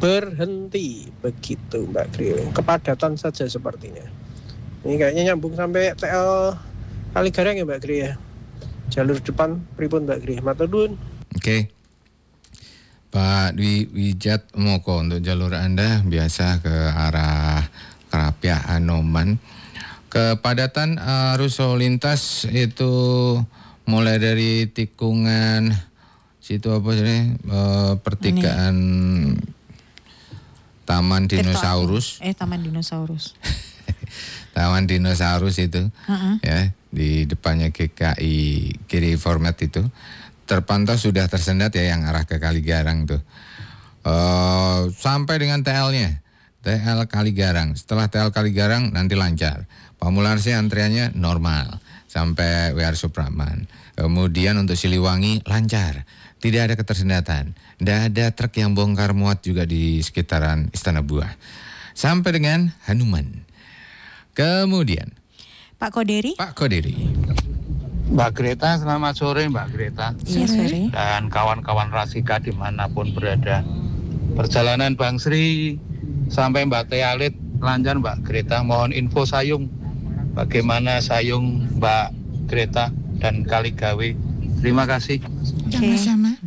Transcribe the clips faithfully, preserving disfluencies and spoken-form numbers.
berhenti. Begitu Mbak Gri. Kepadatan saja sepertinya. Ini kayaknya nyambung sampai T L Kaligarang ya Mbak Gri ya. Jalur depan pripun Mbak Gri? Matur nuwun. Oke. Okay. Pak Dwi Wijat Moko, untuk jalur Anda biasa ke arah Kerapia Anoman. Kepadatan arus lalu lintas itu mulai dari tikungan situ apa sih? E, pertigaan Ini. Taman Dinosaurus. Eh Taman Dinosaurus. Taman Dinosaurus itu. Uh-uh. Ya, di depannya G K I kiri format itu. Terpantau sudah tersendat ya yang arah ke Kaligarang tuh. Uh, sampai dengan T L-nya. T L Kaligarang. Setelah T L Kaligarang nanti lancar. Pamularsi antriannya normal sampai W R Supraman. Kemudian untuk Siliwangi lancar. Tidak ada ketersendatan. Tidak ada truk yang bongkar muat juga di sekitaran Istana Buah. Sampai dengan Hanuman. Kemudian Pak Koderi. Pak Koderi. Mbak Greta, selamat sore Mbak Greta. Iya sore. Dan kawan-kawan Rasika dimanapun berada. Perjalanan Bang Sri sampai Mbak Tealit lancar Mbak Greta. Mohon info Sayung. Bagaimana Sayung Mbak Greta dan Kaligawe. Terima kasih. Sama-sama.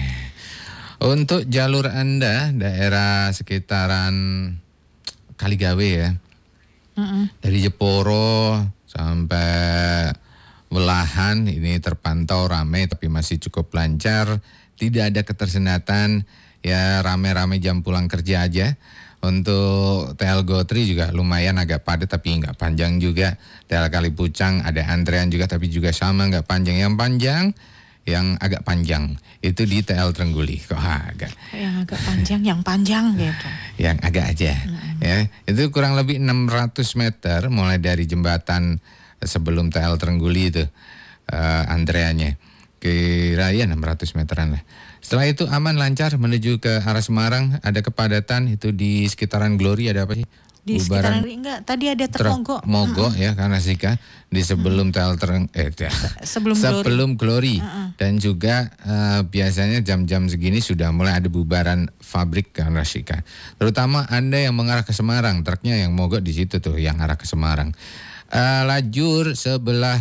Untuk jalur Anda daerah sekitaran Kaligawe ya. Uh-uh. Dari Jeporo sampai Welahan ini terpantau ramai tapi masih cukup lancar, tidak ada ketersendatan, ya rame-rame jam pulang kerja aja. Untuk T L Gotri juga lumayan agak padat tapi nggak panjang juga. T L Kalipucang ada antrean juga tapi juga sama nggak panjang. Yang panjang, yang agak panjang itu di T L Trengguli. Kok agak? Yang agak panjang, yang panjang gitu. Yang agak aja, mm-hmm. ya itu kurang lebih enam ratus meter mulai dari jembatan sebelum T L Trengguli itu uh, antreannya. Kira ya enam ratus meteran lah. Setelah itu aman lancar menuju ke arah Semarang, ada kepadatan itu di sekitaran Glory ada apa sih? Di sekitaran enggak, tadi ada truk mogok. Mogok mm-hmm. ya karena Sika di sebelum mm-hmm. T L Treng eh sebelum, sebelum Glory, Glory. Mm-hmm. Dan juga uh, biasanya jam-jam segini sudah mulai ada bubaran pabrik karena Sika. Terutama Anda yang mengarah ke Semarang, truknya yang mogok di situ tuh yang arah ke Semarang. Uh, lajur sebelah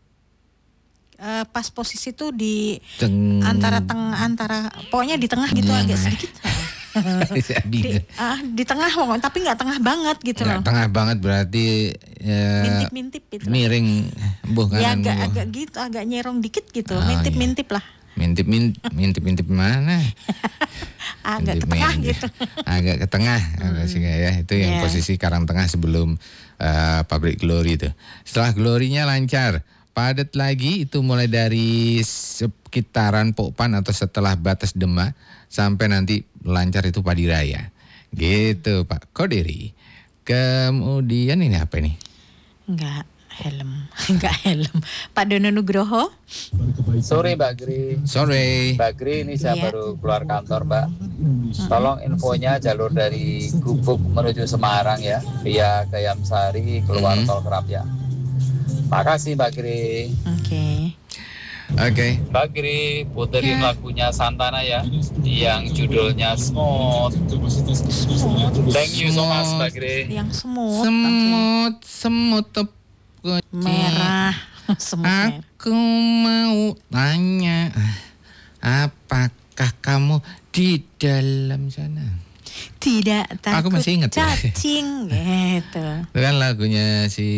uh, pas posisi tuh di Teng... antara tengah antara pokoknya di tengah gitu hmm. agak sedikit di, uh, di tengah tapi nggak tengah banget gitu nggak loh. Tengah banget berarti uh, mintip-mintip gitu miring buh ya kanan agak buh. agak gitu agak nyerong dikit gitu oh, mintip-mintip iya. lah mintip mintip mintip mintip mana agak ke tengah gitu agak ke tengah hmm. ya itu yang yeah. posisi Karang Tengah sebelum Uh, pabrik Glory itu. Setelah Glory-nya lancar, padat lagi itu mulai dari sekitaran Pokpan atau setelah batas Demak sampai nanti lancar itu Padi Raya. Gitu Pak Koderi. Kemudian ini apa ini? Enggak helm, enggak helm. Pak Dono Nugroho. Sore Mbak Gri. Sore. Mbak Gri, ini saya yeah. baru keluar kantor Mbak. Tolong infonya jalur dari Gubuk menuju Semarang ya, via Gayamsari keluar mm-hmm. tol Kerapia. Makasih Mbak Gri. Oke. Okay. Oke. Okay. Mbak Gri, puterin yeah. lagunya Santana ya, yang judulnya Smooth. Thank you so much Mbak Gri. Yang semut. Semut, semut tep merah. Semut. Aku mau tanya, apakah kamu di dalam sana? Tidak takut. Aku masih ingat cacing gitu. Itu kan lagunya si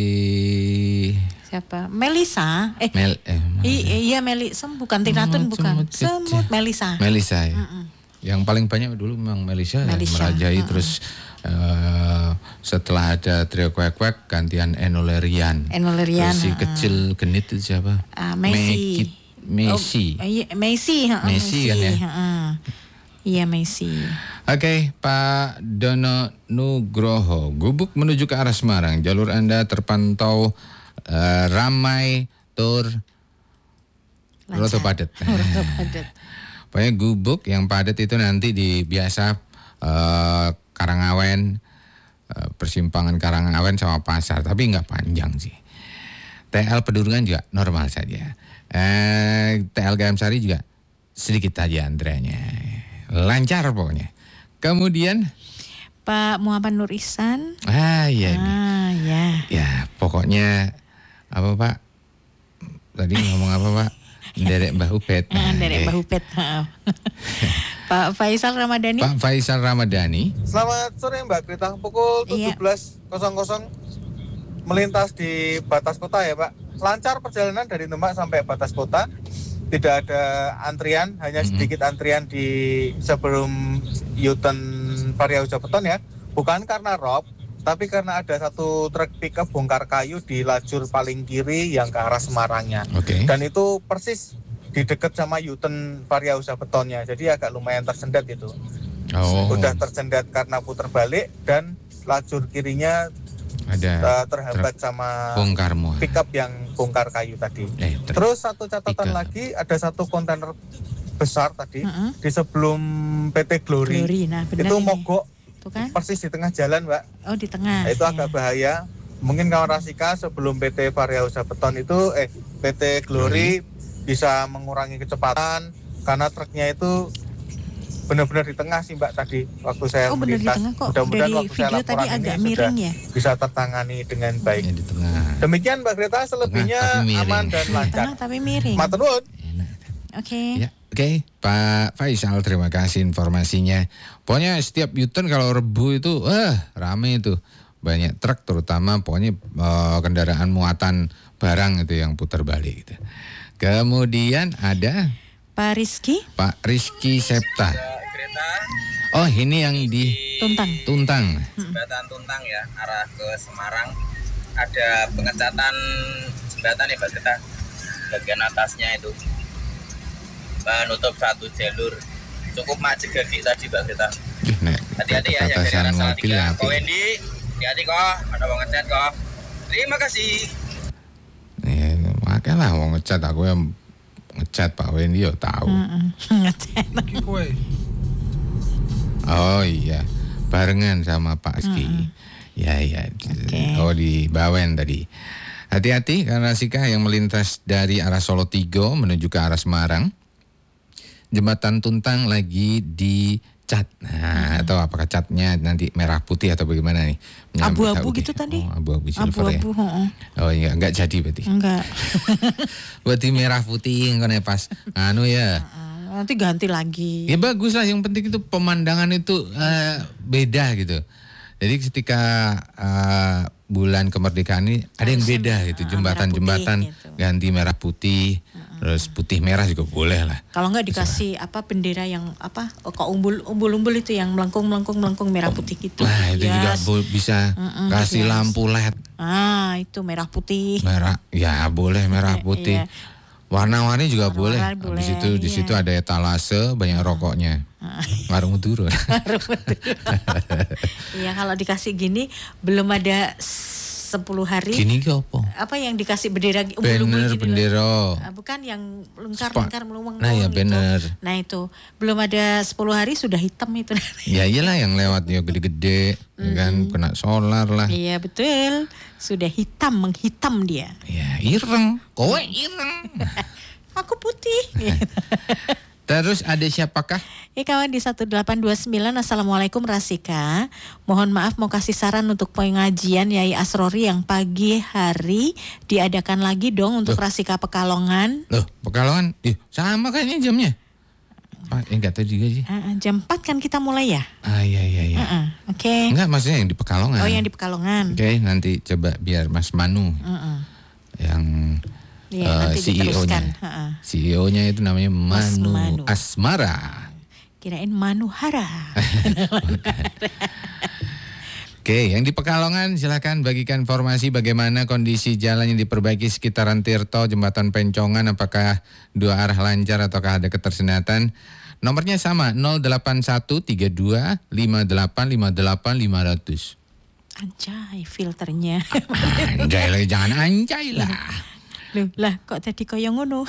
siapa? Melisa. Eh, Mel, eh i- iya Meli, sem bukan Tinatun bukan. Semut, semut Melisa. Melisa ya. Mm-mm. Yang paling banyak dulu memang Melisa, Melisa. merajai Mm-mm. terus uh, setelah ada trio kuek-kuek gantian Enolerian. Enolerian. Terus si uh-uh. kecil genit itu siapa? Uh, Messi. Messi. Oh, iya, Messi, uh, Messi kan ya. Uh, iya Messi. Oke, okay, Pak Dono Nugroho, Gubuk menuju ke arah Semarang. Jalur Anda terpantau uh, ramai tur roto padat. Roto padat. Pokoknya Gubuk yang padat itu nanti di biasa uh, Karangawen, uh, persimpangan Karangawen sama pasar, tapi nggak panjang sih. T L Pedurungan juga normal saja. Eh, T L Gayamsari juga sedikit aja antreannya, lancar pokoknya. Kemudian Pak Muhammad Nur Ihsan. Ah iya. Ah ya. Ya pokoknya apa Pak? Tadi ngomong apa Pak? Derek Mbah Ubed. Ah, Derek Mbah Ubed. Pak Faisal Ramadhani. Pak Faisal Ramadhani. Selamat sore Mbak Grita, pukul tujuh belas melintas di batas kota ya Pak. Lancar perjalanan dari Demak sampai batas kota. Tidak ada antrian, hanya sedikit antrian di sebelum U-turn Varia Ujapeton ya. Bukan karena rob, tapi karena ada satu truk pickup bongkar kayu di lajur paling kiri yang ke arah Semarangnya. Okay. Dan itu persis di dekat sama U-turn Varia Ujapetonnya, jadi agak lumayan tersendat itu. Oh. Udah tersendat karena putar balik dan lajur kirinya ada uh, terhambat sama bongkar muat pickup yang bongkar kayu tadi. Eh, ter- Terus satu catatan pickup. lagi, ada satu kontainer besar tadi Uh-uh. di sebelum P T Glory. Glory, nah benar Itu ini. mogok Tuh kan? persis di tengah jalan, Mbak. Oh di tengah. Nah, itu ya. agak bahaya. Mungkin kawan Rasika sebelum P T Varia Ujapeton itu eh P T Glory bisa mengurangi kecepatan karena truknya itu benar-benar di tengah sih Mbak tadi waktu saya Oh benar di melintas. tengah kok. Mudah-mudahan Dari waktu saya video tadi laporan agak ini miring sudah ya. bisa tertangani dengan baik. di tengah. Demikian Mbak Greta, selebihnya Tengah, tapi miring. aman dan lancar. Tengah tapi miring. Matur nuwun. Enak. Oke. Ya, oke, okay. Pak Faisal, terima kasih informasinya. Pokoknya setiap U-turn kalau Rebu itu, eh rame itu, banyak truk terutama, pokoknya eh, kendaraan muatan barang itu yang putar balik. Gitu. Kemudian ada Pak Rizky Pak Rizky Septa. Oh ini yang di Tuntang. Tuntang. Jembatan Tuntang ya, arah ke Semarang. Ada pengecatan jembatan ya Mbak Greta, bagian atasnya itu menutup satu jalur. Cukup macet gigi tadi Mbak Greta. Ih, nek, Hati-hati ya yang dari batasan arah mobil Salatiga. api. Kok Wendy, hati-hati kok, ada mau ngecat kok. Terima kasih. Ya, makanya lah mau ngecat, aku yang ngecat Pak Wendy yo tahu. Mm-mm. Ngecat. Oh iya, barengan sama Pak Ski. Mm-mm. Ya ya. Oke. Oh di Bawen tadi. Hati-hati karena Sika yang melintas dari arah Solo Tigo menuju ke arah Semarang. Jembatan Tuntang lagi dicat. Nah, atau apakah catnya nanti merah putih atau bagaimana nih? Menyambut Abu-abu H U D. gitu tadi. Oh, abu-abu silver ya. Abu-abu, heeh. Oh iya, enggak jadi berarti. Enggak. Berarti merah putih kan pas. Anu ya. Nanti ganti lagi. Ya bagus lah, yang penting itu pemandangan itu uh, beda gitu. Jadi ketika uh, bulan kemerdekaan ini ada yang beda gitu, jembatan-jembatan gitu. ganti merah putih, uh-uh. terus putih merah juga boleh lah. Kalau nggak dikasih apa bendera yang apa kok umbul umbul-umbul itu yang melengkung melengkung melengkung merah putih gitu. Nah itu Yes. juga bo- bisa Mm-mm, kasih yes. lampu L E D Ah itu merah putih. merah, ya boleh merah putih. Iya. Warna-warni juga boleh. Warna-warni boleh, Habis itu di iya. situ ada etalase, banyak rokoknya. Warung Madura. Iya kalau dikasih gini belum ada sepuluh hari. Gini ki apa? Apa yang dikasih bendera umbul-umbul Banner, gitu loh. bendera. Ah, bukan yang lingkar-lingkar melumang. Nah, ya, bener. Nah itu belum ada sepuluh hari sudah hitam itu. Ya iyalah yang lewat ya gede-gede, ya kan kena solar lah. Iya betul, sudah hitam menghitam dia. Ya ireng, kowe ireng. Aku putih. Terus ada siapakah? Ya kawan di satu delapan dua sembilan. Assalamualaikum Rasika. Mohon maaf mau kasih saran untuk pengajian Yai Asrori yang pagi hari diadakan lagi dong untuk Loh. Rasika Pekalongan. Loh, Pekalongan, ih, sama kayaknya jamnya. Pak, eh, enggak tahu juga sih. Uh, jam empat kan kita mulai ya? Ah iya iya iya. Uh-uh. Oke. Enggak, maksudnya yang di Pekalongan. Oh yang di Pekalongan. Oke, nanti coba biar Mas Manu Uh-uh. yang Iya, eh, nanti C E O-nya. diteruskan. Uh-uh. C E O-nya itu namanya Mas Manu, Manu. Asmara. Kirain Manuhara. Oke, yang di Pekalongan silakan bagikan informasi bagaimana kondisi jalan yang diperbaiki sekitaran Tirto, Jembatan Pencongan, apakah dua arah lancar ataukah ada ketersendatan. Nomornya sama nol delapan satu tiga dua lima delapan lima delapan lima nol nol. Anjay filternya. Anjay lagi, jangan anjay lah. Loh, lah kok tadi koyo ngono.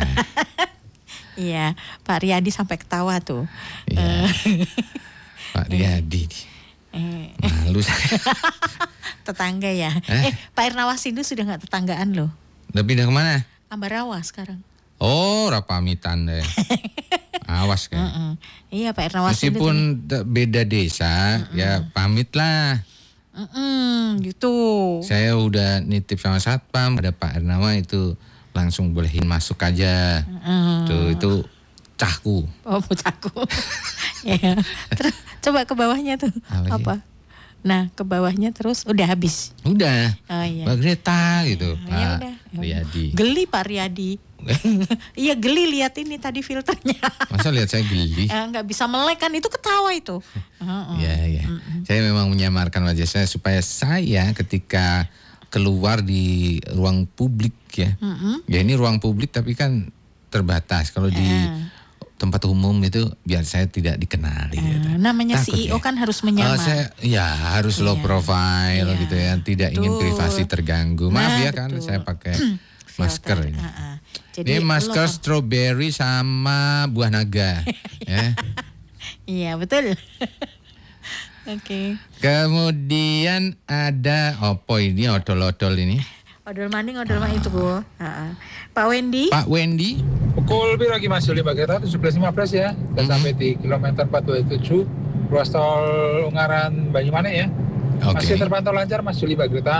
Iya, Pak Riyadi sampai ketawa tuh. Iya. Pak Riyadi. Eh, Malu saya. tetangga ya. Eh? Eh, Pak Irnawasindu sudah nggak tetanggaan loh. Udah pindah kemana? Ambarawa sekarang. Oh, rapamitan deh. Awas kan. Mm-mm. Iya Pak Ernawas. Meskipun te- beda desa, Mm-mm. ya pamitlah. Mm-mm, gitu. Saya udah nitip sama satpam, ada Pak Ernawa itu langsung bolehin masuk aja. Mm. Tuh itu cahku. Oh pucaku. Ya. Terus coba ke bawahnya tuh. Apa sih? Apa? Nah ke bawahnya terus udah habis. Udah. Oh iya. Mbak Greta gitu. Ya Pak udah. Riyadi. Geli Pak Riyadi. Iya geli lihat ini tadi filternya. Masa lihat saya geli? Eh, nggak bisa melek kan itu ketawa itu. Uh-uh. Ya, ya. Saya memang menyamarkan wajah saya supaya saya ketika keluar di ruang publik ya. Mm-mm. Ya ini ruang publik tapi kan terbatas. Kalau di Eh. tempat umum itu biar saya tidak dikenali. Eh, gitu. namanya Takut C E O ya. kan harus Oh, menyamar. saya ya harus low Iya. profile Iya. gitu ya. Tidak ingin Betul. privasi terganggu. Maaf Nah, ya kan betul. saya pakai Filter. masker ini. Uh-uh. Jadi Ini masker lo- strawberry sama buah naga. ya. Iya betul. Oke. Kemudian ada opo ini odol-odol ini. Odol maning, odol mah itu Bu. Uh-uh. Pak Wendy. Pak Wendy. Pukul berapa lagi Mas Juli Mbak Greta? tujuh belas lima belas ya. Kita Mhm. sampai di kilometer empat dua tujuh ruas tol Ungaran Banyumanik ya. Oke. Masih terpantau lancar Mas Juli Mbak Greta.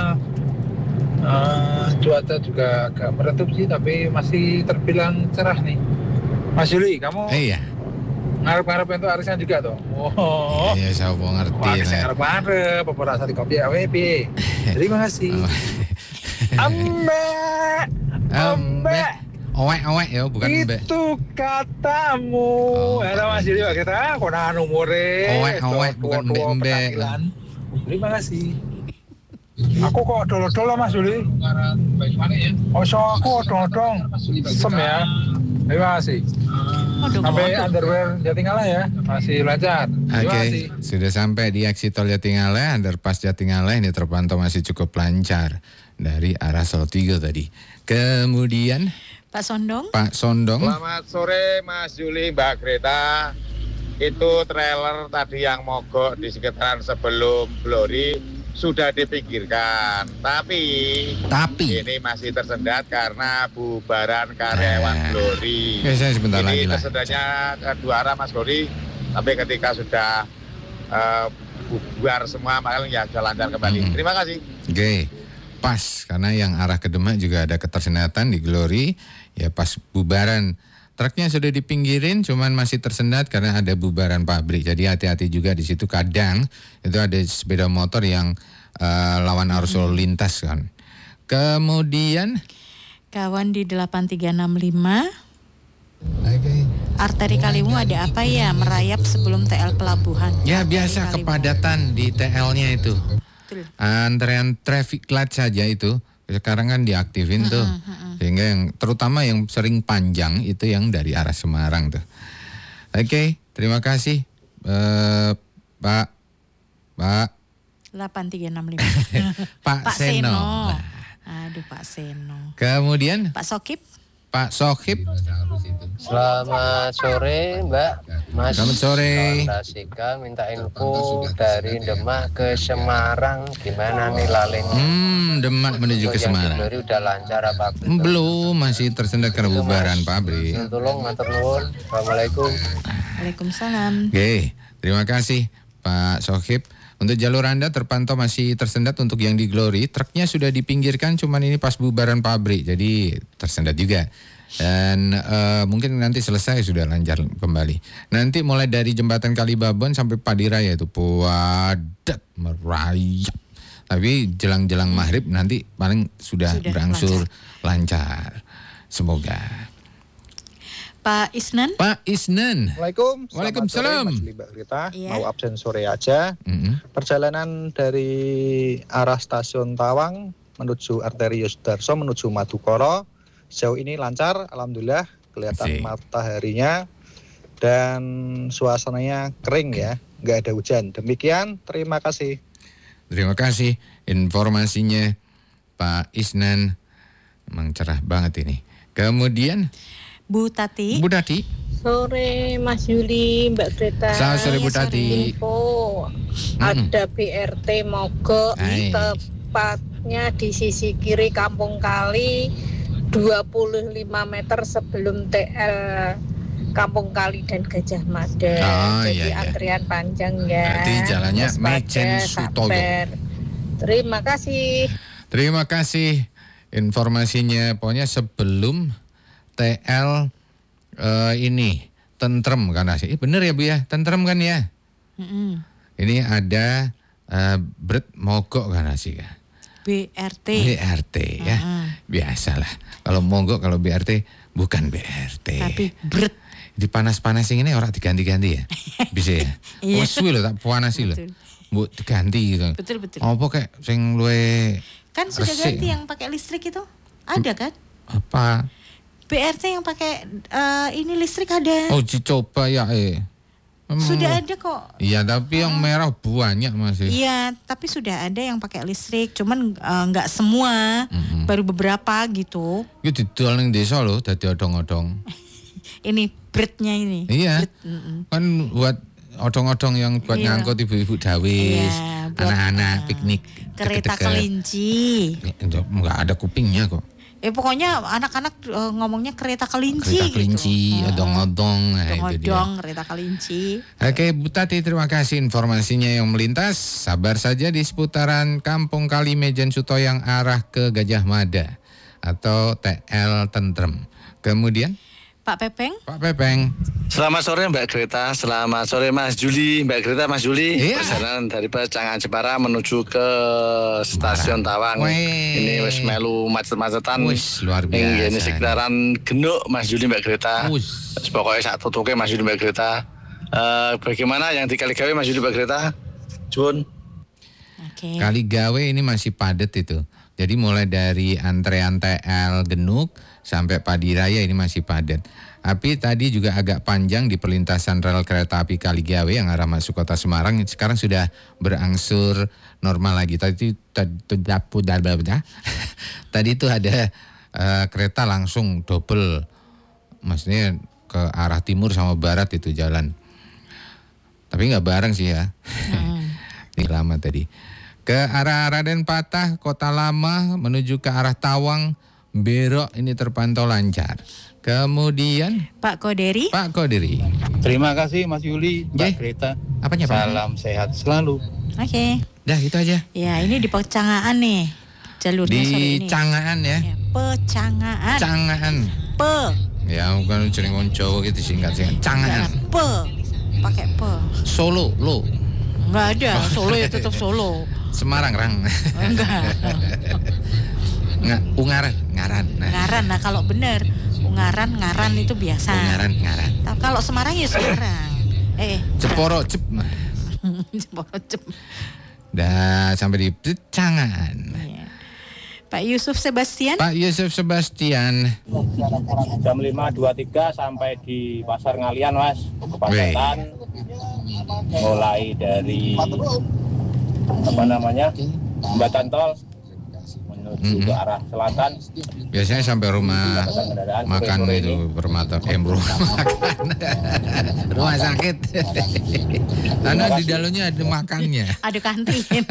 Eh, cuaca juga agak meredup sih tapi masih terbilang cerah nih. Mas Juli, kamu Eh iya. ngarep-ngarep untuk arisan juga tuh? Oh. Iya, saya mau ngerti. Wah, lah. saya ngarep-ngarep, apa rasa di kopi A W P. Terima kasih. Oh. Ambe, Ambe. Owek-owek ya, bukan embe. itu katamu. Oh, Halo Mas Juli, Pak kita konan umure. Owek-owek, bukan embe-embe. Terima kasih. Aku kok odol-odol Mas Juli. Oh, so aku odol-odol. Sem ya. Terima kasih. Odol, Sampai odol. underwear Jatinggala ya. Masih lancar. Oke, Terima kasih. sudah sampai di exit tol Jatinggala, underpass Jatinggala ini terpantau masih cukup lancar dari arah Salatiga tadi. Kemudian Pak Sondong. Pak Sondong. Selamat sore Mas Juli, Mbak Greta. Itu trailer tadi yang mogok di sekitaran sebelum Glory sudah dipinggirkan. Tapi Tapi ini masih tersendat karena bubaran karyawan Eh. Glory. Ya, saya sebentar lagi Ini lah. tersendatnya ke dua arah Mas Glory. Tapi ketika sudah eh, bubar semua, maka ya sudah lancar kembali. Mm-mm. Terima kasih. Oke, pas karena yang arah ke Demak juga ada ketersendatan di Glory. Ya pas bubaran truknya sudah dipinggirin, cuman masih tersendat karena ada bubaran pabrik. Jadi hati-hati juga di situ. Kadang itu ada sepeda motor yang eh, lawan arus lalu lintas kan. Kemudian Kawan di delapan tiga enam lima. Arteri Kaliwung ada apa ya merayap sebelum T L Pelabuhan? ya Arteri biasa Kaliwung. kepadatan di T L-nya itu. Betul. Antrean traffic light saja itu sekarang kan diaktifin tuh. Sehingga yang terutama yang sering panjang itu yang dari arah Semarang tuh. Oke, terima kasih eh, Pak Pak delapan tiga enam lima. Pak, Pak Seno. Seno. Nah, Aduh Pak Seno. kemudian Pak Sokip. Pak Sohib. Selamat sore Mbak Mas. Selamat sore. Rasika minta info dari Demak ke Semarang gimana nih lalin? Hmm, Demak menuju ke Yang Semarang. Glory udah lancar apa belum? Belum, masih tersendat karena Itu, bubaran Mas. pabrik. Tolong matur nuwun. Assalamualaikum. Waalaikumsalam. Oke, terima kasih Pak Sohib. Untuk jalur Anda terpantau masih tersendat untuk yang di Glory. Truknya sudah dipinggirkan, cuman ini pas bubaran pabrik, jadi tersendat juga. Dan eh, mungkin nanti selesai sudah lancar kembali. Nanti mulai dari jembatan Kalibabon sampai Padiraya itu padat merayap. Tapi jelang-jelang maghrib nanti paling sudah, Sudah berangsur lancar. Semoga. Pak Isnan. Pak Isnan. Assalamualaikum. Selamat Waalaikumsalam. sore, Mas Juli, Mbak Greta. Iya. Mau absen sore aja. Mm-mm. Perjalanan dari arah stasiun Tawang menuju arteri Yosudarso menuju Madukoro sejauh ini lancar, alhamdulillah, kelihatan Asik. mataharinya dan suasananya kering ya, nggak ada hujan. Demikian, terima kasih. Terima kasih informasinya Pak Isnan. Emang cerah banget ini. Kemudian Bu Tati. Bu Tati. Sore Mas Yuli, Mbak Greta. Selamat sore Bu Iya, Tati. Info Mm-mm. ada B R T mogok Hai. tepatnya di sisi kiri Kampung Kali dua puluh lima meter sebelum T L Kampung Kali dan Gajah Mada. Oh, Jadi iya, iya. antrian panjang ya. Berarti jalannya Waspada, Mejen Sutoyo. sabar. Terima kasih. Terima kasih informasinya. Pokoknya sebelum T L eh, ini tentrem kan sih? Eh, bener ya Bu ya, tentrem kan ya? Mm-mm. Ini ada uh, Bret mogok kan sih ya? B R T. B R T ya, Mm-mm. biasalah. Kalau mogok, kalau B R T bukan B R T. Tapi Bret. Di panas-panasin ini orang diganti-ganti ya, bisa ya? Iya. Wes suwi lho tak panasi lho, Betul. bu diganti gitu. Betul betul. Apa kayak sing luwe Kan sudah resik. ganti yang pakai listrik itu? Ada kan? apa? B R T yang pakai eh, ini listrik ada. Oh dicoba ya eh. Emang- Sudah ada kok. Iya tapi yang merah banyak masih. Iya, tapi sudah ada yang pakai listrik, cuman eh, nggak semua, Mm-mm. baru beberapa gitu. Itu didol ning desa lho, dadi odong-odong. Ini Bretnya ini. Iya. Bret, mm-mm. Kan buat odong-odong yang buat Iya. ngangkut ibu-ibu dawis, Iya, buat, anak-anak eh, piknik. Kereta deket-deket. kelinci. Enggak ada kupingnya kok. Eh pokoknya anak-anak eh, ngomongnya kereta kelinci. Kereta kelinci, gitu. odong-odong. Nah, itu dia. Odong-odong, kereta kelinci. Oke, Bu Tati, terima kasih informasinya yang melintas. Sabar saja di seputaran Kampung Kali Mejen Suto yang arah ke Gajah Mada atau T L Tentrem. Kemudian Pak Pepeng. Pak Pepeng. Selamat sore Mbak Greta, selamat sore Mas Juli, Mbak Greta, Mas Juli. Iya. Perjalanan dari Pecangan Jepara menuju ke Stasiun Tawang. Weh. Ini wis melu macet-macetan. Wis, luar Ing biasa. ini sekitaran Genuk Mas Juli, Mbak Greta. Wis. Wis pokoknya sak tutuke Mas Juli, Mbak Greta. Eh, bagaimana yang di Kaligawe Mas Juli, Mbak Greta? Jun. Oke. Kali gawe ini masih padat itu. Jadi mulai dari antrean T L Genuk sampai Padiraya ini masih padat. Tapi tadi juga agak panjang di perlintasan rel kereta api Kaligawe yang arah masuk kota Semarang. Sekarang sudah berangsur normal lagi. Tadi tadi tadi itu ada eh, kereta langsung double, maksudnya ke arah timur sama barat itu jalan. Tapi nggak bareng sih ya. Ini lama tadi. Ke arah Raden Patah, Kota Lama menuju ke arah Tawang, Berok ini terpantau lancar. Kemudian Pak Koderi. Pak Koderi. Terima kasih Mas Yuli, Mbak Ye. Greta. Apanya Pak? Salam sehat selalu. Oke. Dah itu aja. Ya, ini di Pecangaan nih. Jalurnya sore Di ini. Cangaan ya. Ya, Pecangaan. Cangaan. Pe. Ya bukan jeneng wong Jawa gitu singkat-singkat. Cangaan. Pe. Pakai pe. Solo, lo. Enggak ada, Solo ya tetap Solo. Semarang, Rang. Enggak. Nggak, Ungaran, Ngaran. Nah, Ngaran, nah kalau benar Ungaran, Ngaran itu biasa. Ungaran, Ngaran. Tapi kalau Semarang ya Semarang. Eh, Jeporo, Jep. Jeporo Jep. Dah sampai di Cangaan. Iya. Pak Yusuf Sebastian. Pak Yusuf Sebastian. Jam lima dua puluh tiga sampai di Pasar Ngalian Mas. Kepadatan mulai dari apa namanya jembatan tol menuju Mm-hmm. ke arah selatan. Biasanya sampai rumah Kendaraan makan sore-sore itu ini. Permata, eh rumah makan, rumah sakit. Karena di dalamnya ada makannya. Ada kantin.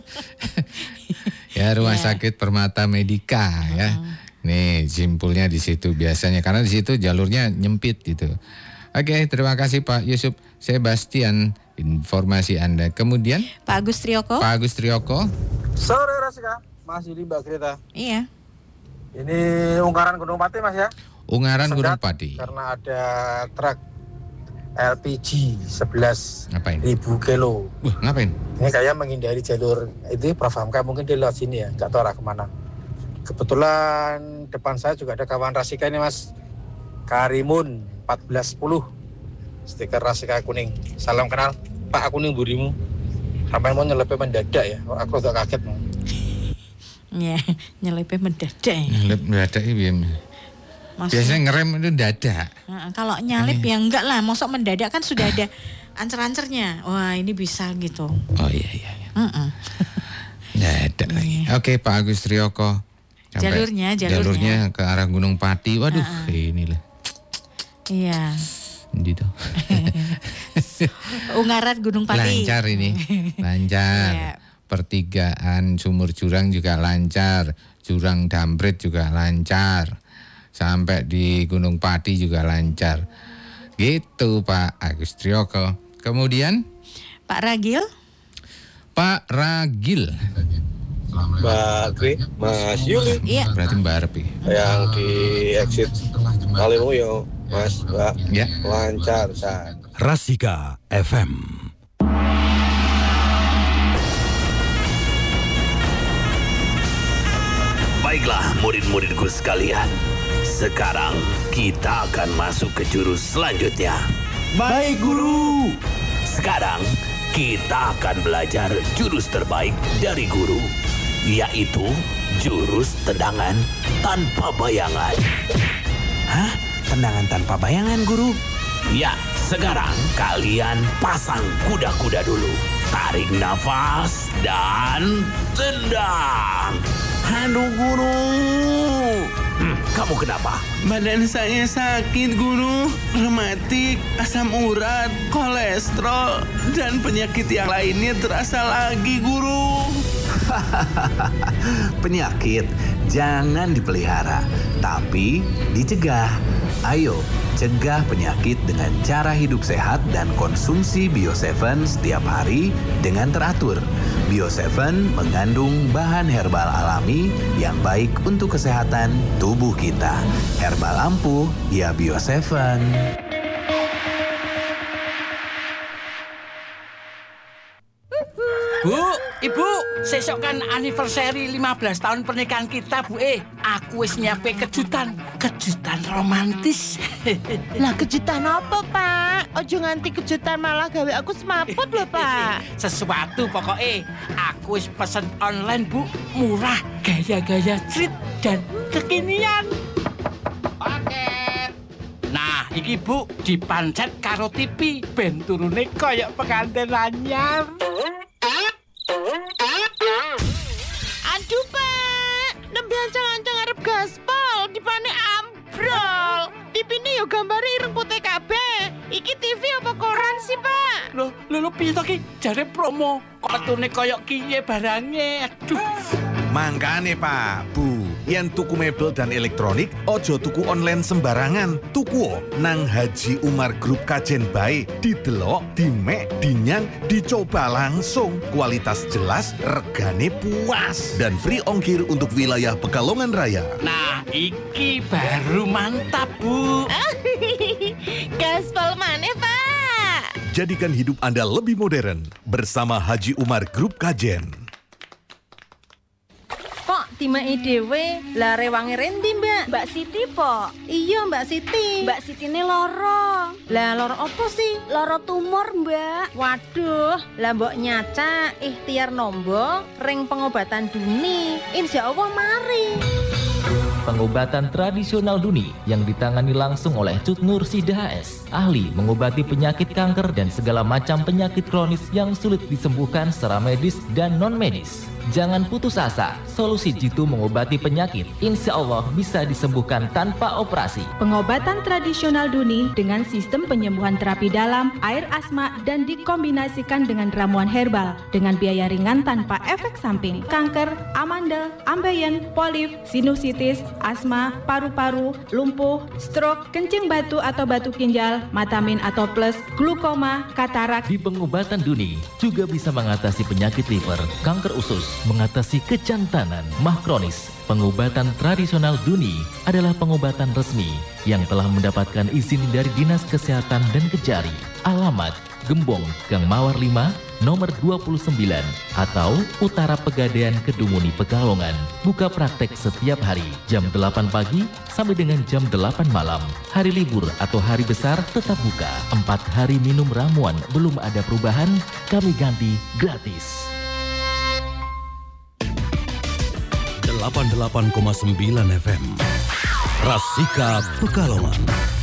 Ya rumah Ya. sakit Permata Medika ya. Nih simpulnya di situ biasanya karena di situ jalurnya nyempit gitu. Oke, terima kasih Pak Yusuf Sebastian informasi Anda. Kemudian Pak Agus Trioko. Pak Agus Trioko. Sore Rasika, Mas Yuli, Mbak Greta. Iya. Ini Ungkaran Gunung Pati Mas ya. Ungaran Gunung Sendat Pati. Karena ada truk L P G sebelas Ngapain? ribu kilo. Wah, ngapain? Ini kayak menghindari jalur itu Prof Hamka, mungkin dia lewat sini ya, nggak tahu arah kemana. Kebetulan depan saya juga ada kawan Rasika ini Mas, Karimun empat belas sepuluh, stiker Rasika kuning. Salam kenal Pak, aku nih burimu. Sampai mau nyelepe mendadak ya, aku agak kaget. Ya, nyelepe mendadak. Nyelip mendadak ya. Maksudnya- Biasanya ngerem itu dadak. Nah, kalau nyalip ya enggak lah, mosok mendadak kan sudah ada ancer-ancernya. Wah, ini bisa gitu. Oh iya iya. iya. Mm-mm. Dadak lagi. Oke Pak Agus Trioko. Sampai Jalurnya, jalurnya. jalurnya ke arah Gunung Pati. Waduh, Ah, ah. inilah. Iya. Gitu. Ungaran Gunung Pati. Lancar ini. Lancar. Iya. Pertigaan Sumur Jurang juga lancar. Jurang Damprit juga lancar. Sampai di Gunung Pati juga lancar. Gitu Pak Agus Trioko. Kemudian Pak Ragil. Pak Ragil. Mbak Kri, Mas Yuli. Iya. Berarti Mbak Arpi. Yang di exit Kalimuyo, Mas, Mbak. Ya. Lancar, San. Rasika F M. Baiklah murid-muridku sekalian, sekarang kita akan masuk ke jurus selanjutnya. Baik, Guru. Sekarang kita akan belajar jurus terbaik dari guru, yaitu jurus tendangan tanpa bayangan. Hah? Tendangan tanpa bayangan, Guru? Ya, sekarang kalian pasang kuda-kuda dulu. Tarik nafas dan tendang. Aduh, Guru. Hmm, kamu kenapa? Badan saya sakit, Guru. Rematik, asam urat, kolesterol, dan penyakit yang lainnya terasa lagi, Guru. Penyakit jangan dipelihara, tapi dicegah. Ayo, cegah penyakit dengan cara hidup sehat dan konsumsi Bio tujuh setiap hari dengan teratur. Bio tujuh mengandung bahan herbal alami yang baik untuk kesehatan tubuh kita. Herbal ampuh, ya Bio tujuh. Bu, Ibu, sesok kan anniversary lima belas tahun pernikahan kita, Bu. Eh, aku wis nyiapke kejutan, kejutan romantis. Lah kejutan apa, Pak? Ojo nganti kejutan malah gawe aku semaput lho, Pak. Sesuatu pokoknya. Aku wis pesen online, Bu. Murah, gaya-gaya street dan kekinian. Paket. Nah, iki Bu dipancet karo T V, ben turune koyok pengantin anyar. Aduh, Pak. Nembe ancang-ancang arep gaspol, dipane ambrol. T V-ne yo gambare ireng putih kabeh. Iki T V apa koran sih, Pak? Loh, lho piye to ki? Jare promo. Kok metune koyok kiye barange. Aduh. Mangkane Pak, Bu, yen tuku mebel dan elektronik, ojo tuku online sembarangan. Tuku nang Haji Umar Group Kajen bae. Didelok, dimek, dinyang, dicoba langsung. Kualitas jelas, regane puas. Dan free ongkir untuk wilayah Pekalongan Raya. Nah, iki baru mantap, Bu. Gaspol maneh, Pak. Jadikan hidup Anda lebih modern bersama Haji Umar Group Kajen. Kok timake dhewe lah rewange rendi, Mbak? Mbak Siti po? Iya, Mbak Siti. Mbak Sitine loro. Lah loro apa sih? Loro tumor, Mbak. Waduh, lah mbok nyaca ikhtiar nombo ring pengobatan Duni. Insya Allah mari. Pengobatan tradisional Duni yang ditangani langsung oleh Cut Nur Sida H S, ahli mengobati penyakit kanker dan segala macam penyakit kronis yang sulit disembuhkan secara medis dan non-medis. Jangan putus asa, solusi jitu mengobati penyakit insya Allah bisa disembuhkan tanpa operasi. Pengobatan tradisional Duni dengan sistem penyembuhan terapi dalam, air asma, dan dikombinasikan dengan ramuan herbal dengan biaya ringan tanpa efek samping. Kanker, amandel, ambeien, polip, sinusitis, asma, paru-paru, lumpuh, stroke, kencing batu atau batu ginjal, matamin atau plus, glukoma, katarak. Di pengobatan Duni juga bisa mengatasi penyakit liver, kanker usus, mengatasi kejantanan, mah kronis. Pengobatan tradisional Duni adalah pengobatan resmi yang telah mendapatkan izin dari Dinas Kesehatan dan Kejari. Alamat Gembong, Gang Mawar lima, nomor dua puluh sembilan atau Utara Pegadaian Kedunguni Pekalongan. Buka praktek setiap hari jam delapan pagi sampai dengan jam delapan malam. Hari libur atau hari besar tetap buka. Empat hari minum ramuan belum ada perubahan, kami ganti gratis. delapan puluh delapan koma sembilan F M Rasika Pekalongan.